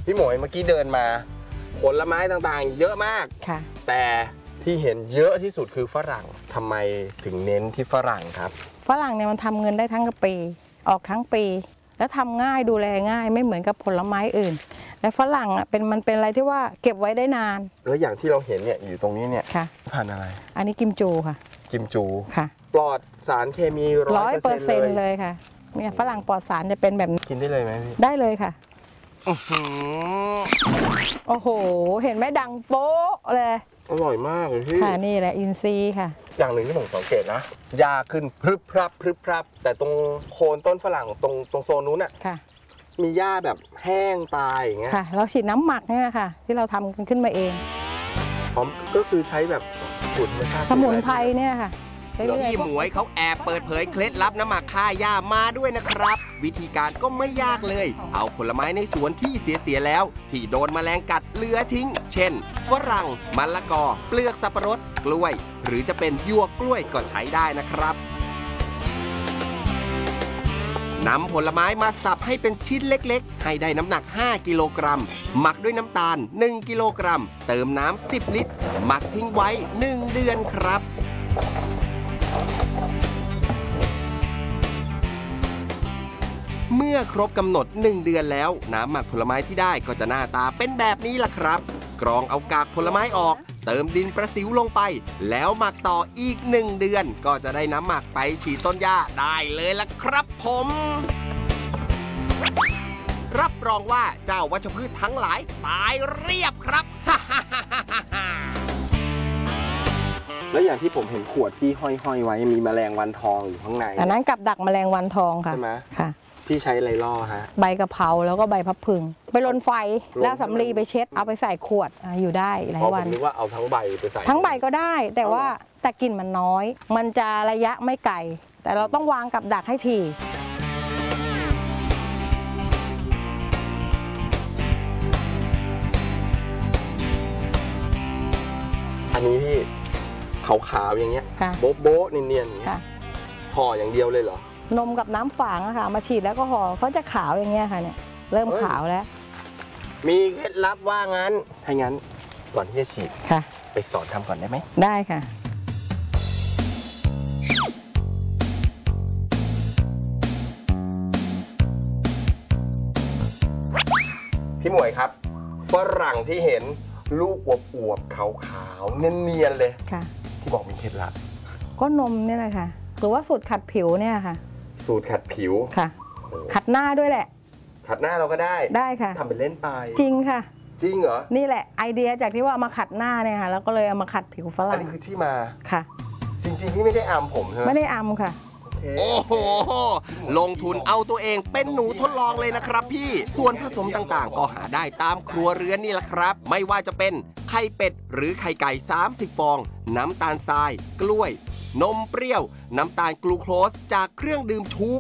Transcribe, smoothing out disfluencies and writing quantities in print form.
พี่หมวยเมื่อกี้เดินมาผลไม้ต่างๆเยอะมากค่ะแต่ที่เห็นเยอะที่สุดคือฝรั่งทำไมถึงเน้นที่ฝรั่งครับฝรั่งเนี่ยมันทำเงินได้ทั้งปีออกทั้งปีแล้วทำง่ายดูแลง่ายไม่เหมือนกับผลไม้อื่นและฝรั่งอ่ะมันเป็นอะไรที่ว่าเก็บไว้ได้นานแล้วอย่างที่เราเห็นเนี่ยอยู่ตรงนี้เนี่ยค่ะพันธุ์อะไรอันนี้กิมจูค่ะกิมจูค่ะปลอดสารเคมี100% เลยค่ะเนี่ยฝรั่งปลอดสารจะเป็นแบบนี้กินได้เลยไหมพี่ได้เลยค่ะโอ้โหเห็นไหมดังโป๊ะเลยอร่อยมากเลยพี่ค่ะนี่แหละอินทรีย์ค่ะอย่างหนึ่งที่ผมสังเกตนะหญ้าขึ้นพรึบพรับแต่ตรงโคนต้นฝรั่งตรงโซนนู้นน่ะมีหญ้าแบบแห้งตายอย่างเงี้ยค่ะเราฉีดน้ำหมักเนี่ยค่ะที่เราทำกันขึ้นมาเองก็คือใช้แบบสมุนไพรเนี่ยค่ะพี่หมวยเขาแอบเปิดเผยเคล็ดลับน้ำหมักฆ่าหญ้ามาด้วยนะครับวิธีการก็ไม่ยากเลยเอาผลไม้ในสวนที่เสียแล้วที่โดนแมลงกัดเหลือทิ้งเช่นฝรั่งมะละกอเปลือกสับปะรดกล้วยหรือจะเป็นหยวกกล้วยก็ใช้ได้นะครับนำผลไม้มาสับให้เป็นชิ้นเล็กๆให้ได้น้ำหนัก5กิโลกรัมหมักด้วยน้ำตาล1กิโลกรัมเติมน้ำ10ลิตรหมักทิ้งไว้1เดือนครับเมื่อครบกำหนด1เดือนแล้วน้ำหมักผลไม้ที่ได้ก็จะหน้าตาเป็นแบบนี้ล่ะครับกรองเอากากผลไม้ออกเติมดินประสิวลงไปแล้วหมักต่ออีก1เดือนก็จะได้น้ำหมักไปฉีดต้นหญ้าได้เลยล่ะครับผมรับรองว่าเจ้าวัชพืชทั้งหลายตายเรียบครับแล้วอย่างที่ผมเห็นขวดที่ห้อยไว้มีแมลงวันทองอยู่ข้างในอันนั้นกับดักแมลงวันทองค่ะใช่ไหมค่ะพี่ใช้อะไรล่อฮะใบกะเพราแล้วก็ใบพับพึงไปลนไฟแล้วสำลีไปเช็ดเอาไปใส่ขวดอยู่ได้หลายวันผมนึกว่าเอาทั้งใบไปใส่ทั้งใบก็ได้แต่ว่ากลิ่นมันน้อยมันจะระยะไม่ไกลแต่เราต้องวางกับดักให้ถี่อันนี้พี่ขาวๆอย่างเงี้ยโบ๊ะเนียนๆห่ออย่างเดียวเลยเหรอนมกับน้ำฝางอะค่ะมาฉีดแล้วก็ห่อเขาจะขาวอย่างเงี้ยค่ะเนี่ยเริ่มขาวแล้วมีเคล็ดลับว่างั้นถ้างั้นก่อนที่จะฉีดค่ะไปสอนทำก่อนได้ไหมได้ค่ะพี่หมวยครับฝรั่งที่เห็นลูกอวบๆขาวๆเนียนๆเลยค่ะที่บอกมีเคล็ดลับก็นมนี่แหละค่ะหรือว่าสูตรขัดผิวเนี่ยค่ะสูตรขัดผิวค่ะขัดหน้าด้วยแหละขัดหน้าเราก็ได้ค่ะทำเป็นเล่นไปจริงค่ะจริงเหรอนี่แหละไอเดียจากที่ว่ามาขัดหน้าเนี่ยค่ะแล้วก็เลยเอามาขัดผิวฝรั่งอันนี้คือที่มาค่ะจริงๆพี่ไม่ได้อำผมใช่ไหมไม่ได้อำค่ะโอ้โหลงทุนเอาตัวเองเป็นหนูทดลองเลยนะครับพี่ส่วนผสมต่างๆก็หาได้ตามครัวเรือนนี่แหละครับไม่ว่าจะเป็นไข่เป็ดหรือไข่ไก่30ฟองน้ำตาลทรายกล้วยนมเปรี้ยวน้ำตาลกลูโคสจากเครื่องดื่มชู